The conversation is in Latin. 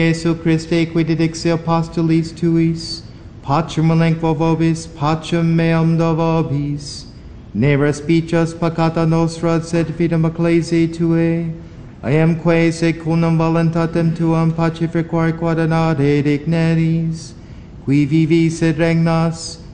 Jesu Christe qui didixi apostolis tuis, pacem elenquo vobis, pacem meam do vobis, ne respices peccata nostra, sed fidem ecclesiae Tuae, eamque secundum voluntatem Tuam pacificar quod anade digneris, qui vivis et regnas,